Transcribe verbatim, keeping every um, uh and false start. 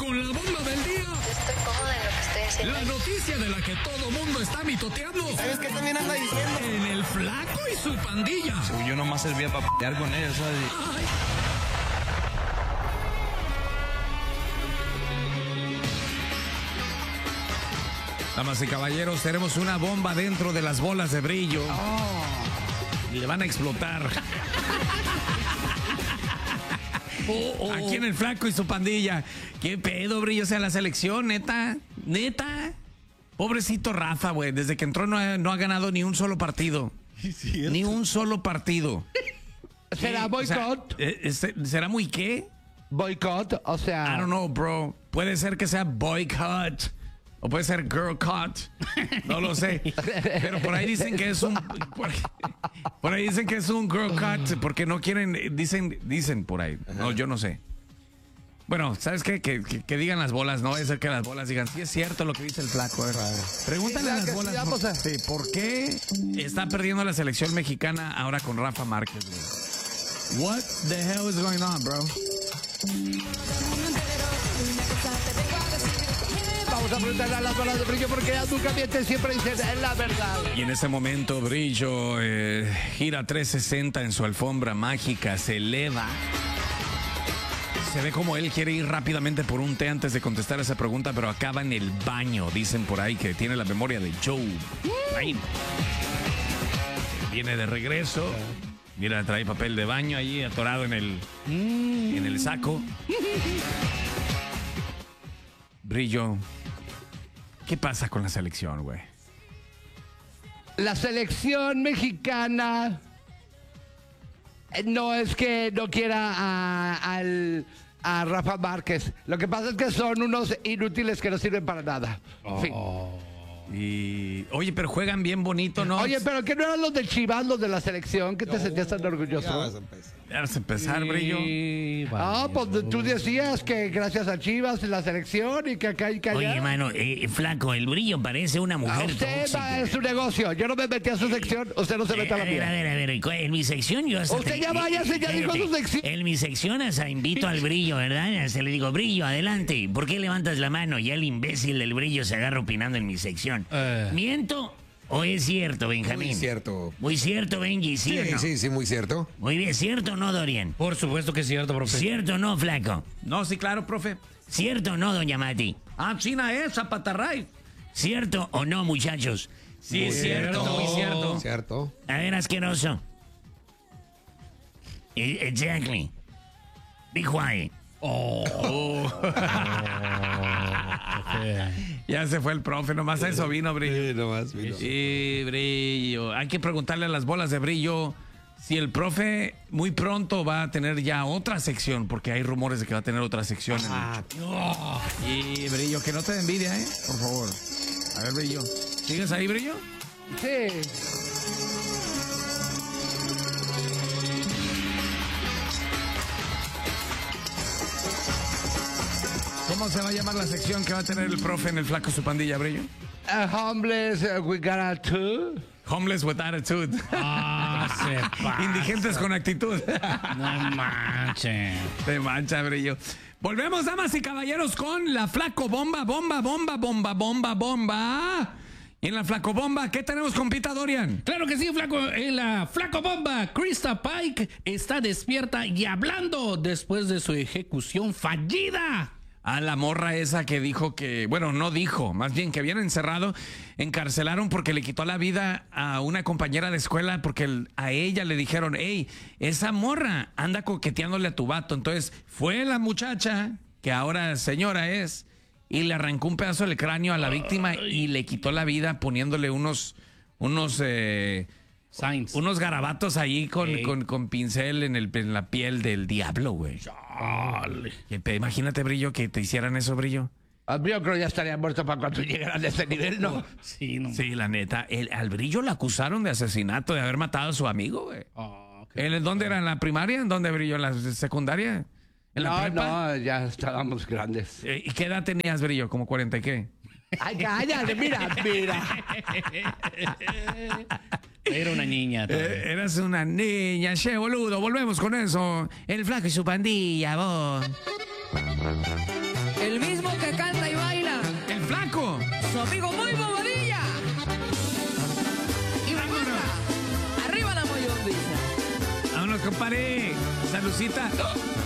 con la bomba del día. Yo estoy cómoda en lo que estoy haciendo. La noticia de la que todo mundo está mitoteando. ¿Sabes qué también anda diciendo? En el Flaco y su pandilla. Yo nomás servía para pelear con ellos, ¿sabes? Ay. Damas y caballeros, tenemos una bomba dentro de las bolas de brillo. Oh. Y le van a explotar. Oh, oh. Aquí en el Flaco y su pandilla. ¿Qué pedo, brillo? O sea, la selección, neta, neta. Pobrecito Rafa, güey. Desde que entró no ha, no ha ganado ni un solo partido. ¿Sí, ni un solo partido. ¿Será eh, boicot? O sea, eh, ¿será muy qué? Boicot, o sea... I don't know, bro. Puede ser que sea boycott. O puede ser girl cut. No lo sé. Pero por ahí dicen que es un... Por, por ahí dicen que es un girl cut porque no quieren... Dicen, dicen por ahí. No, yo no sé. Bueno, ¿sabes qué? Que, que, que digan las bolas, ¿no? Es que las bolas digan, sí es cierto lo que dice el Flaco. Eh. Pregúntale a las bolas, sí, por, sí, ¿por qué está perdiendo la selección mexicana ahora con Rafa Márquez, güey? What the hell is going on, bro? Vamos a preguntarle a las bolas de brillo porque ellas nunca mienten, siempre dicen la verdad. Y en ese momento Brillo eh, gira trescientos sesenta en su alfombra mágica, se eleva. Se ve como él quiere ir rápidamente por un té antes de contestar esa pregunta, pero acaba en el baño. Dicen por ahí que tiene la memoria de Joe. Ahí. Viene de regreso. Mira, trae papel de baño ahí atorado en el, en el saco. Brillo, ¿qué pasa con la selección, güey? La selección mexicana no es que no quiera a, al, a Rafa Márquez. Lo que pasa es que son unos inútiles que no sirven para nada. Oh. Fin. Y, oye, pero juegan bien bonito, ¿no? Oye, pero que no eran los de Chivas, los de la selección, que te no, sentías tan orgulloso. Ya vas a empezar. Ya vas a empezar, Brillo. Ah, pues tú decías que gracias a Chivas la selección y que acá y que allá. Oye, mano, eh, Flaco, el Brillo parece una mujer usted tóxica. va en su negocio. Yo no me metí a su sección, usted no se mete a la mía. A ver, a ver, a ver, en mi sección yo hasta... Usted te, ya váyase, ya dijo su sección. En mi sección hasta invito al Brillo, ¿verdad? Se le digo, Brillo, adelante. ¿Por qué levantas la mano? Ya el imbécil del Brillo se agarra opinando en mi sección. Uh. ¿Miento o es cierto, Benjamín? Muy cierto. Muy cierto, Benji, ¿sí, sí o no? Sí, sí, muy cierto. Muy bien, ¿cierto o no, Dorian? Por supuesto que es cierto, profe. ¿Cierto o no, Flaco? No, sí, claro, profe. ¿Cierto o no, doña Mati? Ah, China es, Zapatarray. ¿Cierto o no, muchachos? Sí, es cierto, muy cierto. Cierto. A ver, asqueroso. Exactly. Be quiet. Oh. oh. Ya se fue el profe, nomás a eso vino, Brillo. Sí, nomás vino. Sí, Brillo. Hay que preguntarle a las bolas de Brillo si el profe muy pronto va a tener ya otra sección, porque hay rumores de que va a tener otra sección. Ah, oh. Y Brillo, que no te dé envidia, ¿eh? Por favor. A ver, Brillo. ¿Sigues ahí, Brillo? Sí. ¿Cómo se va a llamar la sección que va a tener el profe en el Flaco su pandilla, Brillo? Uh, homeless uh, with attitude. Homeless with attitude. Ah, se pasa. Indigentes con actitud. No manches. Se mancha, Brillo. Volvemos, damas y caballeros, con la Flaco Bomba, bomba, bomba, bomba, bomba, bomba. Y en la Flaco Bomba, ¿qué tenemos, compita Dorian? Claro que sí, Flaco. En la Flaco Bomba, Krista Pike está despierta y hablando después de su ejecución fallida. A la morra esa que dijo que, bueno, no dijo, más bien que habían encerrado, encarcelaron porque le quitó la vida a una compañera de escuela porque el, a ella le dijeron, hey, esa morra anda coqueteándole a tu vato. Entonces fue la muchacha, que ahora señora es, y le arrancó un pedazo del cráneo a la víctima y le quitó la vida poniéndole unos, unos, eh, Signs. unos garabatos ahí con, hey. con, con pincel en, el, en la piel del diablo, güey. Imagínate, Brillo, que te hicieran eso, Brillo. Al Brillo creo que ya estaría muerto para cuando llegaran a ese nivel, ¿no? Sí, no. Sí, la neta. El, al Brillo lo acusaron de asesinato, de haber matado a su amigo, güey. Oh, okay. ¿En dónde era? ¿En la primaria? ¿En dónde, Brillo? ¿En la secundaria? ¿En no, la prepa? No, ya estábamos grandes. ¿Y qué edad tenías, Brillo? ¿Como cuarenta y qué? Ay, cállate, mira, mira. Era una niña. Eh, eras una niña, che, boludo. Volvemos con eso. El Flaco y su pandilla, vos. El mismo Su amigo muy bobadilla. Y Vámonos. Arriba la moyondita. Vámonos, compadre. Salucita.